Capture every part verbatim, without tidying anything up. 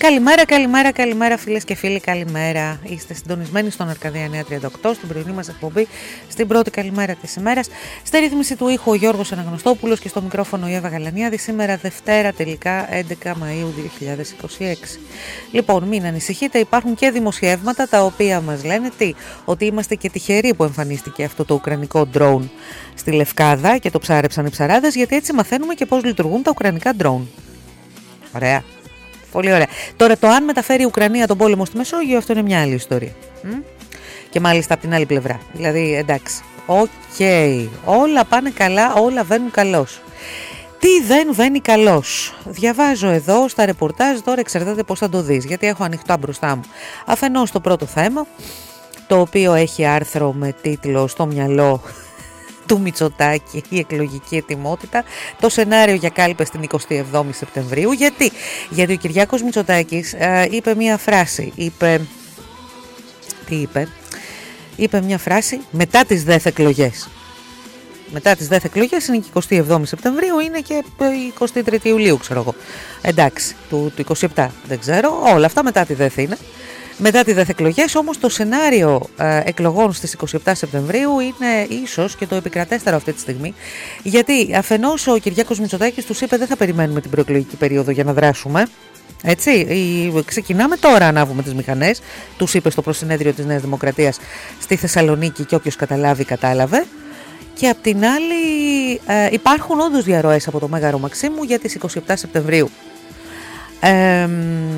Καλημέρα, καλημέρα, καλημέρα φίλες και φίλοι, καλημέρα. Είστε συντονισμένοι στον Αρκαδία εννιακόσια τριάντα οκτώ, στην πρωινή μας εκπομπή, στην πρώτη καλημέρα της ημέρας. Στη ρύθμιση του ήχου ο Γιώργος Αναγνωστόπουλος και στο μικρόφωνο η Εύα Γαλανιάδη. Σήμερα Δευτέρα, τελικά έντεκα Μαΐου δύο χιλιάδες είκοσι έξι. Λοιπόν, μην ανησυχείτε, υπάρχουν και δημοσιεύματα τα οποία μας λένε τι, ότι είμαστε και τυχεροί που εμφανίστηκε αυτό το ουκρανικό drone στη Λευκάδα και το ψάρεψαν οι ψαράδες, γιατί έτσι μαθαίνουμε και πώς λειτουργούν τα ουκρανικά drone. Ωραία. Πολύ ωραία. Τώρα, το αν μεταφέρει η Ουκρανία τον πόλεμο στη Μεσόγειο, αυτό είναι μια άλλη ιστορία. Μ? Και μάλιστα από την άλλη πλευρά. Δηλαδή, εντάξει, οκ, okay. Όλα πάνε καλά, όλα βαίνουν καλώς. Τι δεν βαίνει καλώς? Διαβάζω εδώ στα ρεπορτάζ, τώρα εξαρτάται πώς θα το δεις, γιατί έχω ανοιχτά μπροστά μου. Αφενός το πρώτο θέμα, το οποίο έχει άρθρο με τίτλο «Στο μυαλό του Μητσοτάκη η εκλογική ετοιμότητα», το σενάριο για κάλπες την εικοστή εβδόμη Σεπτεμβρίου. Γιατί, Γιατί ο Κυριάκος Μητσοτάκης ε, είπε μια φράση, είπε, τι είπε, είπε μια φράση μετά τις ΔΕΘ εκλογές. Μετά τις ΔΕΘ εκλογές είναι και εικοστή εβδόμη Σεπτεμβρίου, είναι και εικοστή τρίτη Ιουλίου, ξέρω εγώ. Εντάξει, του, του είκοσι επτά, δεν ξέρω, όλα αυτά μετά τη ΔΕΘ είναι. Μετά τις ΔΕΘ εκλογές, όμως το σενάριο ε, εκλογών στις εικοστή εβδόμη Σεπτεμβρίου είναι ίσως και το επικρατέστερο αυτή τη στιγμή, γιατί αφενός ο Κυριάκος Μητσοτάκης τους είπε δεν θα περιμένουμε την προεκλογική περίοδο για να δράσουμε. Έτσι, η, ξεκινάμε τώρα, ανάβουμε τις μηχανές, τους είπε στο προσυνέδριο της Νέας Δημοκρατίας στη Θεσσαλονίκη και όποιος καταλάβει κατάλαβε. Και απ' την άλλη ε, υπάρχουν όντως διαρροές από το Μέγαρο Μαξίμου για τις εικοστή εβδόμη Σεπτεμβρίου. Ε,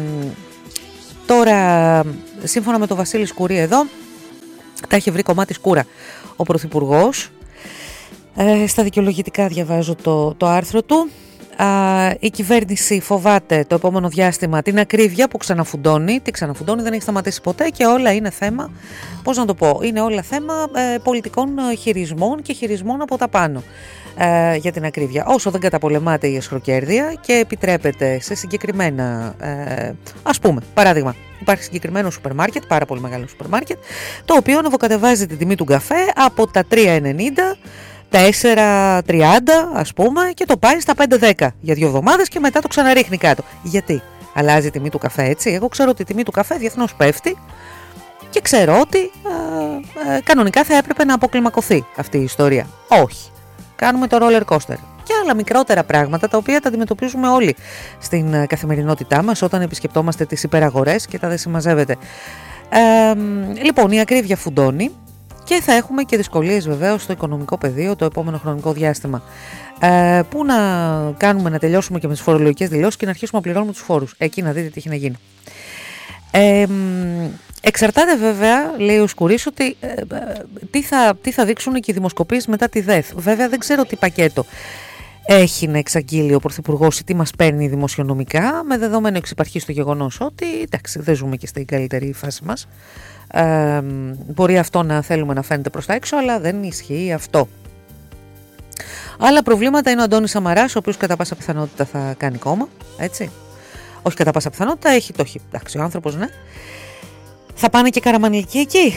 Τώρα, σύμφωνα με τον Βασίλη Σκουρί εδώ, τα έχει βρει κομμάτι σκούρα ο Πρωθυπουργός. Ε, στα δικαιολογητικά διαβάζω το, το άρθρο του. Α, η κυβέρνηση φοβάται το επόμενο διάστημα την ακρίβεια που ξαναφουντώνει. Τι ξαναφουντώνει, δεν έχει σταματήσει ποτέ και όλα είναι θέμα, πώς να το πω, είναι όλα θέμα ε, πολιτικών χειρισμών και χειρισμών από τα πάνω. Ε, για την ακρίβεια. Όσο δεν καταπολεμάται η εσχροκέρδεια και επιτρέπεται σε συγκεκριμένα, ε, ας πούμε, παράδειγμα, υπάρχει συγκεκριμένο σούπερ μάρκετ, πάρα πολύ μεγάλο σούπερ μάρκετ, το οποίο ανεβοκατεβάζει την τιμή του καφέ από τα τρία ενενήντα, τέσσερα τριάντα ας πούμε, και το πάει στα πέντε δέκα για δύο εβδομάδες και μετά το ξαναρίχνει κάτω. Γιατί αλλάζει η τιμή του καφέ έτσι? Εγώ ξέρω ότι η τιμή του καφέ διεθνώς πέφτει και ξέρω ότι ε, ε, κανονικά θα έπρεπε να αποκλιμακωθεί αυτή η ιστορία. Όχι. Κάνουμε το roller coaster και άλλα μικρότερα πράγματα τα οποία τα αντιμετωπίζουμε όλοι στην καθημερινότητά μας όταν επισκεπτόμαστε τις υπεραγορές και τα δεν συμμαζεύεται. Ε, λοιπόν, η ακρίβεια φουντώνει και θα έχουμε και δυσκολίες βεβαίως στο οικονομικό πεδίο το επόμενο χρονικό διάστημα. Ε, πού να κάνουμε να τελειώσουμε και με τις φορολογικές δηλώσεις και να αρχίσουμε να πληρώνουμε τους φόρους. Εκεί να δείτε τι έχει να γίνει. Ε, Εξαρτάται βέβαια, λέει ο Σκουρής, ότι ε, ε, τι, θα, τι θα δείξουν και οι δημοσκοπήσεις μετά τη ΔΕΘ. Βέβαια δεν ξέρω τι πακέτο έχει να εξαγγείλει ο Πρωθυπουργός ή τι μας παίρνει δημοσιονομικά, με δεδομένο εξυπαρχή στο γεγονός ότι εντάξει, δεν ζούμε και στην καλύτερη φάση μας. Ε, μπορεί αυτό να θέλουμε να φαίνεται προς τα έξω, αλλά δεν ισχύει αυτό. Άλλα προβλήματα είναι ο Αντώνης Σαμαράς, ο οποίος κατά πάσα πιθανότητα θα κάνει κόμμα, έτσι. Όχι κατά πάσα πιθανότητα, έχει το έχει. Εντάξει, ο άνθρωπος, ναι. Θα πάνε και Καραμανλικοί εκεί.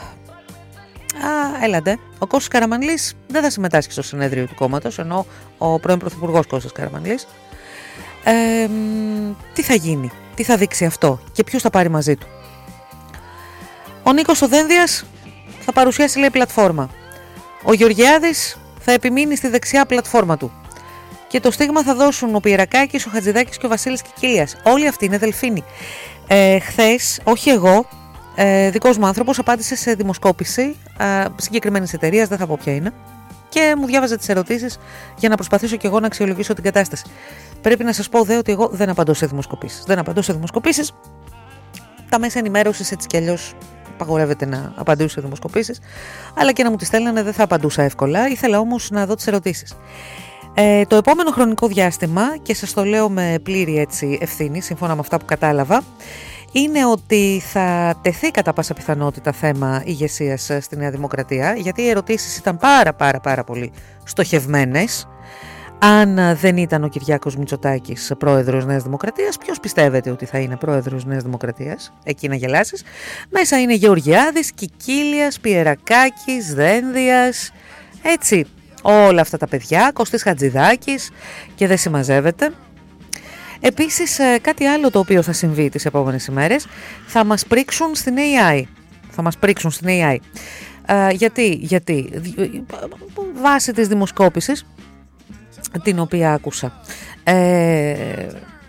Α, έλατε. Ο Κώστας Καραμανλής δεν θα συμμετάσχει στο συνέδριο του κόμματος, ενώ ο πρώην Πρωθυπουργός Κώστας Καραμανλής. Ε, τι θα γίνει, τι θα δείξει αυτό και ποιος θα πάρει μαζί του? Ο Νίκος ο Δένδιας θα παρουσιάσει, λέει, πλατφόρμα. Ο Γεωργιάδης θα επιμείνει στη δεξιά πλατφόρμα του. Και το στίγμα θα δώσουν ο Πιερακάκης, ο Χατζηδάκης και ο Βασίλης Κικίλιας. Όλοι αυτοί είναι δελφίνοι. Ε, χθες, όχι εγώ, ε, δικός μου άνθρωπος απάντησε σε δημοσκόπηση ε, συγκεκριμένης εταιρείας, δεν θα πω ποια είναι, και μου διάβαζε τις ερωτήσεις για να προσπαθήσω και εγώ να αξιολογήσω την κατάσταση. Πρέπει να σας πω δε ότι εγώ δεν απαντώ σε δημοσκοπήσεις. Δεν απαντώ σε δημοσκοπήσεις. Τα μέσα ενημέρωσης έτσι κι αλλιώς απαγορεύεται να απαντήσω σε δημοσκοπήσεις, αλλά και να μου τις στέλνανε δεν θα απαντούσα εύκολα. Ήθελα όμως να δω τις ερωτήσεις. Ε, το επόμενο χρονικό διάστημα, και σας το λέω με πλήρη έτσι ευθύνη, σύμφωνα με αυτά που κατάλαβα, είναι ότι θα τεθεί κατά πάσα πιθανότητα θέμα ηγεσίας στη Νέα Δημοκρατία, γιατί οι ερωτήσεις ήταν πάρα πάρα πάρα πολύ στοχευμένες. Αν δεν ήταν ο Κυριάκος Μητσοτάκης πρόεδρος Νέας Δημοκρατίας, ποιος πιστεύετε ότι θα είναι πρόεδρος Νέας Δημοκρατίας? Εκεί να γελάσεις. Μέσα είναι Γεωργιάδης, Κικίλιας, Πιερακάκης, Δένδιας, έτσι. Όλα αυτά τα παιδιά, Κωστής Χατζηδάκης και δεν συμμαζεύεται. Επίσης κάτι άλλο το οποίο θα συμβεί τις επόμενες ημέρες, θα μας πρίξουν στην έι άι. Θα μας πρίξουν στην έι άι. Uh, γιατί, γιατί, βάσει της δημοσκόπησης την οποία άκουσα, ε, ε,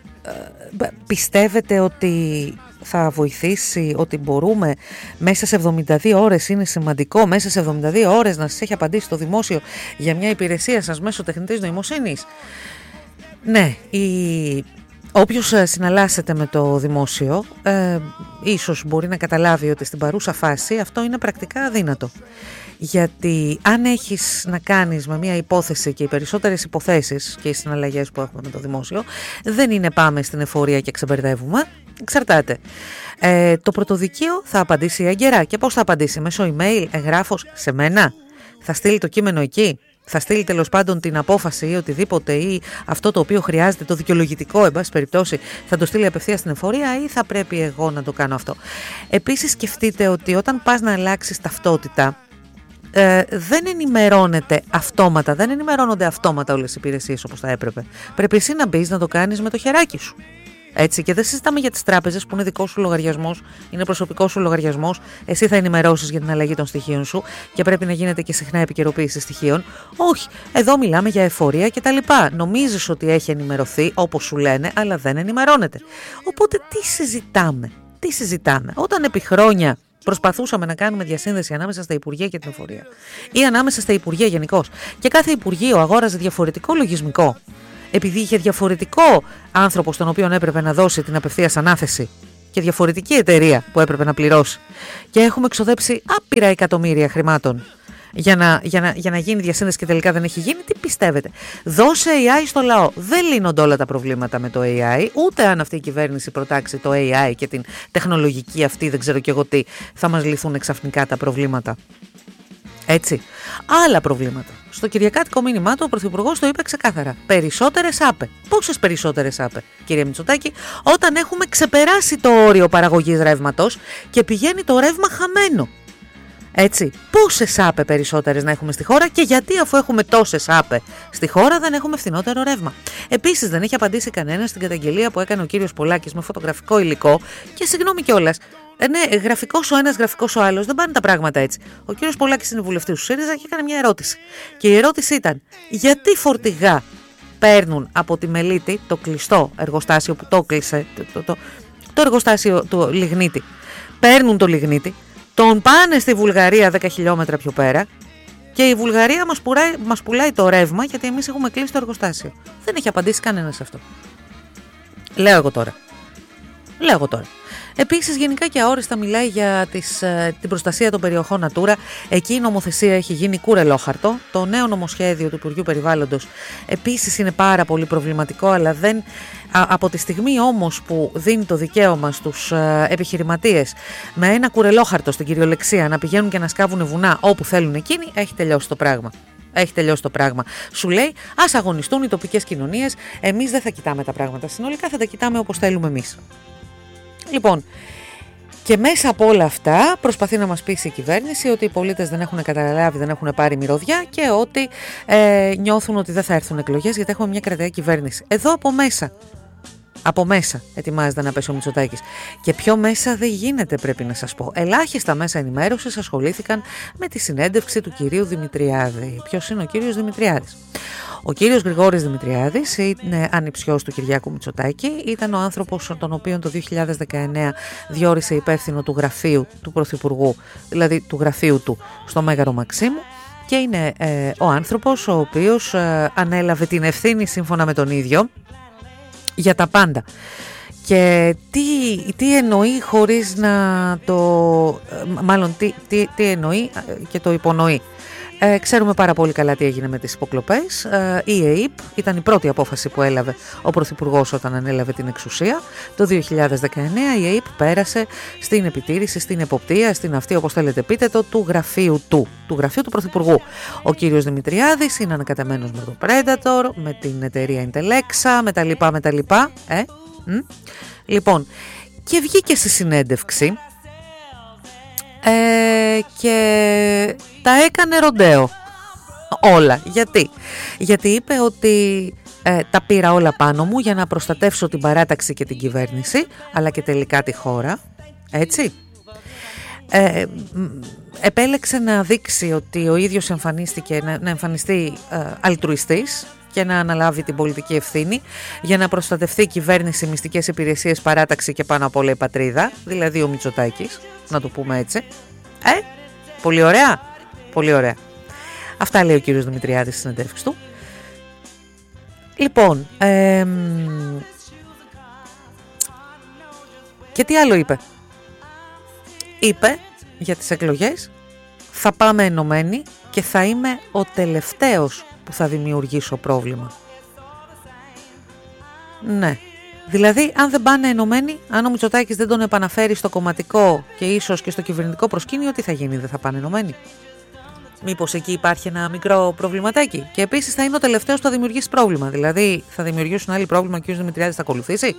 πιστεύετε ότι θα βοηθήσει, ότι μπορούμε μέσα σε εβδομήντα δύο ώρες, είναι σημαντικό μέσα σε εβδομήντα δύο ώρες να σας έχει απαντήσει το δημόσιο για μια υπηρεσία σας μέσω τεχνητής νοημοσύνης? Ναι, η... Όποιος συναλλάσσεται με το δημόσιο, ε, ίσως μπορεί να καταλάβει ότι στην παρούσα φάση αυτό είναι πρακτικά αδύνατο. Γιατί αν έχεις να κάνεις με μια υπόθεση, και οι περισσότερες υποθέσεις και οι συναλλαγές που έχουμε με το δημόσιο δεν είναι πάμε στην εφορία και ξεμπερδεύουμε, εξαρτάται. Ε, το πρωτοδικείο θα απαντήσει έγκαιρα. Και πώς θα απαντήσει? Μέσω email, εγγράφος, σε μένα? Θα στείλει το κείμενο εκεί? Θα στείλει τέλος πάντων την απόφαση ή οτιδήποτε, ή αυτό το οποίο χρειάζεται, το δικαιολογητικό, εν πάση περιπτώσει, θα το στείλει απευθείας στην εφορία, ή θα πρέπει εγώ να το κάνω αυτό? Επίσης σκεφτείτε ότι όταν πας να αλλάξεις ταυτότητα, ε, δεν ενημερώνεται αυτόματα, δεν ενημερώνονται αυτόματα όλες οι υπηρεσίες όπως θα έπρεπε. Πρέπει εσύ να μπεις να το κάνεις με το χεράκι σου. Έτσι, και δεν συζητάμε για τις τράπεζες που είναι δικός σου λογαριασμός, είναι προσωπικός σου λογαριασμός, εσύ θα ενημερώσεις για την αλλαγή των στοιχείων σου και πρέπει να γίνεται και συχνά επικαιροποίηση στοιχείων. Όχι, εδώ μιλάμε για εφορία κτλ. Νομίζεις ότι έχει ενημερωθεί όπως σου λένε, αλλά δεν ενημερώνεται. Οπότε τι συζητάμε, τι συζητάμε, όταν επί χρόνια προσπαθούσαμε να κάνουμε διασύνδεση ανάμεσα στα Υπουργεία και την εφορία, ή ανάμεσα στα Υπουργεία γενικώς, και κάθε Υπουργείο αγόραζε διαφορετικό λογισμικό, επειδή είχε διαφορετικό άνθρωπο στον οποίο έπρεπε να δώσει την απευθείας ανάθεση και διαφορετική εταιρεία που έπρεπε να πληρώσει, και έχουμε εξοδέψει άπειρα εκατομμύρια χρημάτων για να, για να, για να γίνει διασύνδεση και τελικά δεν έχει γίνει, τι πιστεύετε? Δώσε έι άι στο λαό. Δεν λύνονται όλα τα προβλήματα με το έι άι, ούτε αν αυτή η κυβέρνηση προτάξει το έι άι και την τεχνολογική αυτή, δεν ξέρω και εγώ τι, θα μας λυθούν ξαφνικά τα προβλήματα. Έτσι. Άλλα προβλήματα. Στο κυριακάτικο μήνυμά του ο Πρωθυπουργός το είπε ξεκάθαρα. Περισσότερες άπε. Πόσες περισσότερες άπε, κύριε Μητσοτάκη, όταν έχουμε ξεπεράσει το όριο παραγωγής ρεύματος και πηγαίνει το ρεύμα χαμένο? Έτσι. Πόσες άπε περισσότερες να έχουμε στη χώρα, και γιατί, αφού έχουμε τόσες άπε στη χώρα, δεν έχουμε φθηνότερο ρεύμα? Επίσης, δεν έχει απαντήσει κανένα στην καταγγελία που έκανε ο κύριος Πολάκης με φωτογραφικό υλικό, και συγγνώμη κιόλας. Ε, ναι, γραφικός ο ένας, γραφικός ο άλλος. Δεν πάνε τα πράγματα έτσι. Ο κύριος Πολάκης είναι βουλευτής του ΣΥΡΙΖΑ και έκανε μια ερώτηση. Και η ερώτηση ήταν: γιατί φορτηγά παίρνουν από τη Μελίτη, το κλειστό εργοστάσιο που το κλείσε, το, το, το, το εργοστάσιο του λιγνίτη, παίρνουν το λιγνίτη, τον πάνε στη Βουλγαρία δέκα χιλιόμετρα πιο πέρα, και η Βουλγαρία μας πουλάει, μας πουλάει το ρεύμα, γιατί εμείς έχουμε κλείσει το εργοστάσιο? Δεν έχει απαντήσει κανένας αυτό. Λέω εγώ τώρα. Λέω εγώ τώρα. Επίσης, γενικά και αόριστα μιλάει για τις, την προστασία των περιοχών Natura. Εκεί η νομοθεσία έχει γίνει κουρελόχαρτο. Το νέο νομοσχέδιο του Υπουργείου Περιβάλλοντος επίσης είναι πάρα πολύ προβληματικό, αλλά δεν, α, από τη στιγμή όμως που δίνει το δικαίωμα στους α, επιχειρηματίες με ένα κουρελόχαρτο στην κυριολεξία να πηγαίνουν και να σκάβουν βουνά όπου θέλουν εκείνοι, έχει τελειώσει το πράγμα. Έχει τελειώσει το πράγμα. Σου λέει, ας αγωνιστούν οι τοπικές κοινωνίες. Εμείς δεν θα κοιτάμε τα πράγματα συνολικά, θα τα κοιτάμε όπως θέλουμε εμείς. Λοιπόν, και μέσα από όλα αυτά προσπαθεί να μας πείσει η κυβέρνηση ότι οι πολίτες δεν έχουν καταλάβει, δεν έχουν πάρει μυρωδιά, και ότι ε, νιώθουν ότι δεν θα έρθουν εκλογές γιατί έχουμε μια κρατεά κυβέρνηση. Εδώ από μέσα, από μέσα ετοιμάζεται να πέσει ο Μητσοτάκης. Και πιο μέσα δεν γίνεται, πρέπει να σας πω. Ελάχιστα μέσα ενημέρωσης ασχολήθηκαν με τη συνέντευξη του κυρίου Δημητριάδη. Ποιος είναι ο κύριος Δημητριάδης? Ο κύριος Γρηγόρης Δημητριάδης είναι ανιψιός του Κυριάκου Μητσοτάκη. Ήταν ο άνθρωπος τον οποίον το δύο χιλιάδες δεκαεννέα διόρισε υπεύθυνο του γραφείου του Πρωθυπουργού, δηλαδή του γραφείου του στο Μέγαρο Μαξίμου, και είναι ε, ο άνθρωπος ο οποίος ε, ανέλαβε την ευθύνη, σύμφωνα με τον ίδιο, για τα πάντα. Και τι, τι εννοεί χωρίς να το... μάλλον τι, τι, τι εννοεί και το υπονοεί. Ε, ξέρουμε πάρα πολύ καλά τι έγινε με τις υποκλοπές. Ε, η ΕΕΠ ήταν η πρώτη απόφαση που έλαβε ο Πρωθυπουργός όταν ανέλαβε την εξουσία. Το δύο χιλιάδες δεκαεννέα η ΕΕΠ πέρασε στην επιτήρηση, στην εποπτεία, στην αυτή, όπως θέλετε πείτε το, του γραφείου του, του γραφείου του Πρωθυπουργού. Ο κύριος Δημητριάδης είναι ανακατεμένος με το Predator, με την εταιρεία Intelexa, με τα λοιπά, με τα λοιπά. Ε? Mm? Λοιπόν, και βγήκε στη συνέντευξη ε, και τα έκανε ροντέο όλα. Γιατί? Γιατί είπε ότι ε, τα πήρα όλα πάνω μου για να προστατεύσω την παράταξη και την κυβέρνηση, αλλά και τελικά τη χώρα, έτσι. Ε, επέλεξε να δείξει ότι ο ίδιος εμφανίστηκε, να, να εμφανιστεί ε, αλτρουιστής και να αναλάβει την πολιτική ευθύνη για να προστατευτεί η κυβέρνηση, μυστικές υπηρεσίες, παράταξη και πάνω απ' όλα η πατρίδα, δηλαδή ο Μητσοτάκης, να το πούμε έτσι. Ε, πολύ ωραία, πολύ ωραία. Αυτά λέει ο κύριος Δημητριάδης στη συνεντεύξη του. Λοιπόν, ε, και τι άλλο είπε. Είπε για τις εκλογές θα πάμε ενωμένοι και θα είμαι ο τελευταίος που θα δημιουργήσω πρόβλημα. Ναι, δηλαδή αν δεν πάνε ενωμένοι, αν ο Μητσοτάκης δεν τον επαναφέρει στο κομματικό και ίσως και στο κυβερνητικό προσκήνιο, τι θα γίνει, δεν θα πάνε ενωμένοι? Μήπως εκεί υπάρχει ένα μικρό προβληματάκι? Και επίσης θα είναι ο τελευταίος που θα δημιουργήσει πρόβλημα. Δηλαδή θα δημιουργήσουν άλλοι πρόβλημα και ο κ. Δημητριάδης θα ακολουθήσει.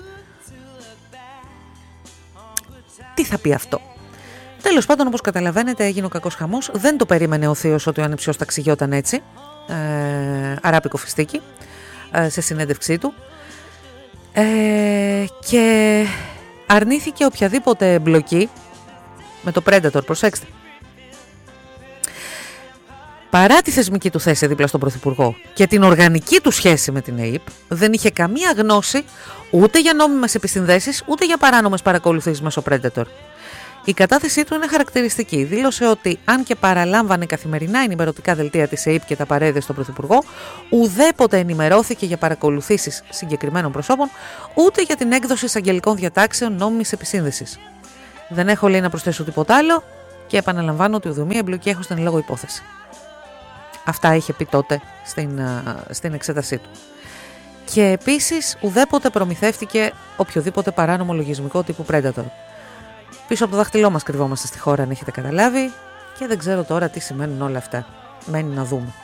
Τι θα πει αυτό? Τέλος πάντων, όπως καταλαβαίνετε, έγινε ο κακός χαμός. Δεν το περίμενε ο θείος ότι ο ανεψιός ταξιγιόταν έτσι. Ε, αράπικο φιστίκι ε, σε συνέντευξή του. Ε, και αρνήθηκε οποιαδήποτε εμπλοκή με το Predator. Προσέξτε. Παρά τη θεσμική του θέση δίπλα στον Πρωθυπουργό και την οργανική του σχέση με την ΕΥΠ, δεν είχε καμία γνώση ούτε για νόμιμες επισυνδέσεις, ούτε για παράνομες παρακολουθήσεις μέσω Predator. Η κατάθεσή του είναι χαρακτηριστική. Δήλωσε ότι αν και παραλάμβανε καθημερινά ενημερωτικά δελτία της ΕΥΠ και τα παρέδε στον Πρωθυπουργό, ουδέποτε ενημερώθηκε για παρακολουθήσεις συγκεκριμένων προσώπων, ούτε για την έκδοση εισαγγελικών διατάξεων νόμιμης επισύνδεσης. Δεν έχω, λέει, να προσθέσω τίποτα άλλο και επαναλαμβάνω ότι ουδομία εμπλοκή έχω στην λόγω υπόθεση. Αυτά είχε πει τότε στην, στην εξέτασή του. Και επίσης ουδέποτε προμηθεύτηκε οποιοδήποτε παράνομο λογισμικό τύπου Predator. Πίσω από το δάχτυλό μας κρυβόμαστε στη χώρα, αν έχετε καταλάβει, και δεν ξέρω τώρα τι σημαίνουν όλα αυτά. Μένει να δούμε.